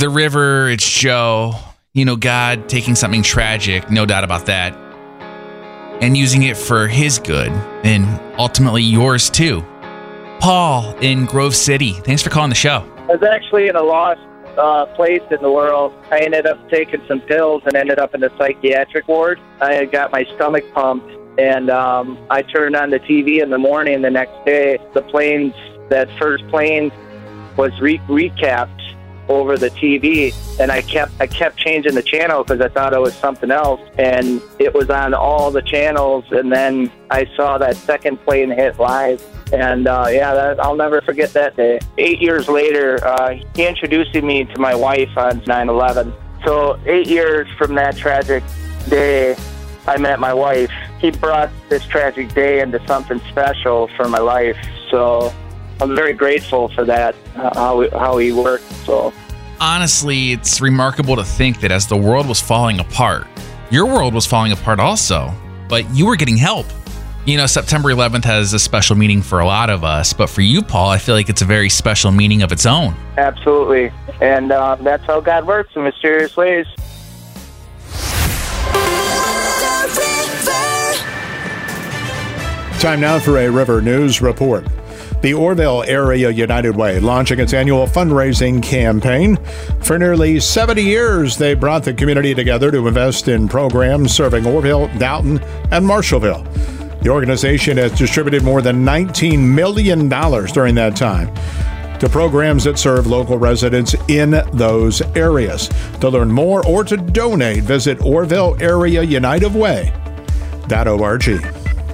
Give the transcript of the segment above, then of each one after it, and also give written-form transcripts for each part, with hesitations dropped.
The River, it's Joe. God taking something tragic, no doubt about that, and using it for his good and ultimately yours too. Paul in Grove City, thanks for calling the show. I was actually in a lost place in the world. I ended up taking some pills and ended up in the psychiatric ward. I had got my stomach pumped, and I turned on the TV in the morning the next day. That first plane was recapped over the TV, and I kept changing the channel because I thought it was something else, and it was on all the channels, and then I saw that second plane hit live. And I'll never forget that day. 8 years later, he introduced me to my wife on 9/11. So 8 years from that tragic day, I met my wife. He brought this tragic day into something special for my life. So I'm very grateful for that, how he worked. So honestly, it's remarkable to think that as the world was falling apart, your world was falling apart also, but you were getting help. September 11th has a special meaning for a lot of us, but for you, Paul, I feel like it's a very special meaning of its own. Absolutely. And that's how God works in mysterious ways. Time now for a River News Report. The Orrville Area United Way launching its annual fundraising campaign. For nearly 70 years, they brought the community together to invest in programs serving Orrville, Dalton, and Marshallville. The organization has distributed more than $19 million during that time to programs that serve local residents in those areas. To learn more or to donate, visit OrrvilleAreaUnitedWay.org.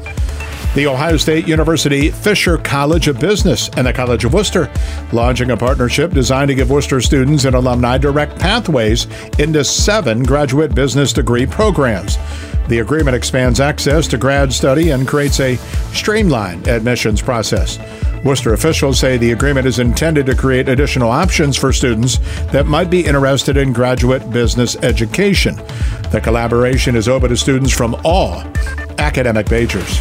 The Ohio State University Fisher College of Business and the College of Worcester launching a partnership designed to give Worcester students and alumni direct pathways into 7 graduate business degree programs. The agreement expands access to grad study and creates a streamlined admissions process. Worcester officials say the agreement is intended to create additional options for students that might be interested in graduate business education. The collaboration is open to students from all academic majors.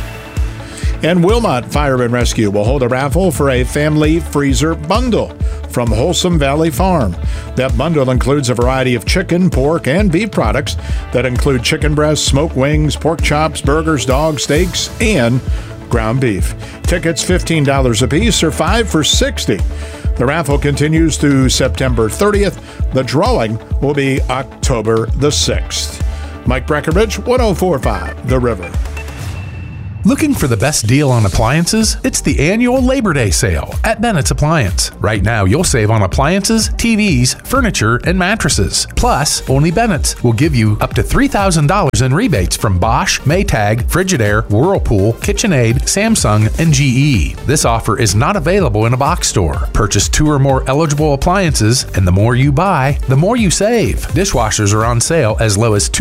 And Wilmot Fire and Rescue will hold a raffle for a family freezer bundle from Wholesome Valley Farm. That bundle includes a variety of chicken, pork, and beef products that include chicken breasts, smoked wings, pork chops, burgers, dog steaks, and ground beef. Tickets $15 a piece or 5 for $60. The raffle continues through September 30th. The drawing will be October the 6th. Mike Breckenridge, 104.5 The River. Looking for the best deal on appliances? It's the annual Labor Day sale at Bennett's Appliance. Right now, you'll save on appliances, TVs, furniture, and mattresses. Plus, only Bennett's will give you up to $3,000 in rebates from Bosch, Maytag, Frigidaire, Whirlpool, KitchenAid, Samsung, and GE. This offer is not available in a box store. Purchase 2 or more eligible appliances, and the more you buy, the more you save. Dishwashers are on sale as low as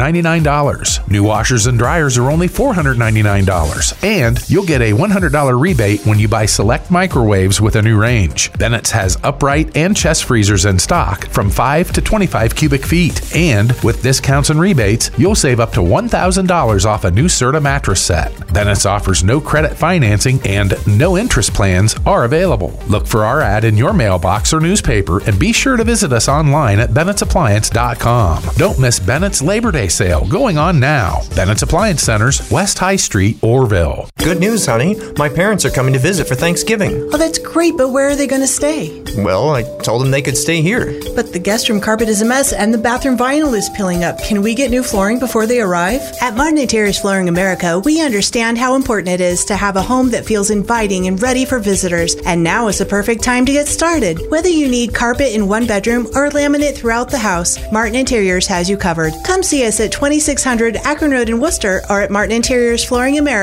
$299. New washers and dryers are only $499. And you'll get a $100 rebate when you buy select microwaves with a new range. Bennett's has upright and chest freezers in stock from 5 to 25 cubic feet. And with discounts and rebates, you'll save up to $1,000 off a new Serta mattress set. Bennett's offers no credit financing and no interest plans are available. Look for our ad in your mailbox or newspaper and be sure to visit us online at Bennett'sAppliance.com. Don't miss Bennett's Labor Day sale going on now. Bennett's Appliance Centers, West High Street, Orrville. Good news, honey. My parents are coming to visit for Thanksgiving. Oh, that's great, but where are they going to stay? Well, I told them they could stay here. But the guest room carpet is a mess and the bathroom vinyl is peeling up. Can we get new flooring before they arrive? At Martin Interiors Flooring America, we understand how important it is to have a home that feels inviting and ready for visitors. And now is the perfect time to get started. Whether you need carpet in one bedroom or laminate throughout the house, Martin Interiors has you covered. Come see us at 2600 Akron Road in Worcester or at martininteriorsflooringamerica.com.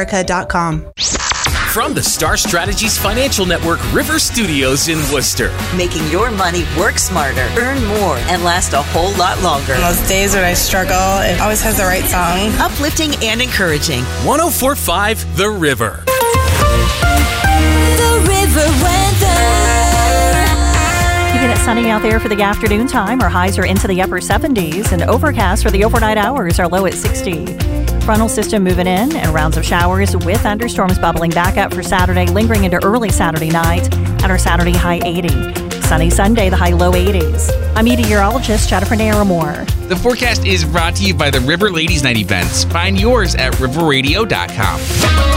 From the Star Strategies Financial Network River Studios in Worcester. Making your money work smarter, earn more, and last a whole lot longer. On those days when I struggle, it always has the right song. Uplifting and encouraging. 104.5 The River. The River weather. Keeping it sunny out there for the afternoon time. Our highs are into the upper 70s and overcast for the overnight hours are low at 60. Frontal system moving in and rounds of showers with thunderstorms bubbling back up for Saturday, lingering into early Saturday night at our Saturday high 80. sunny Sunday, the high low 80s. I'm meteorologist Jennifer Naramore. The forecast is brought to you by the River Ladies Night events. Find yours at riverradio.com.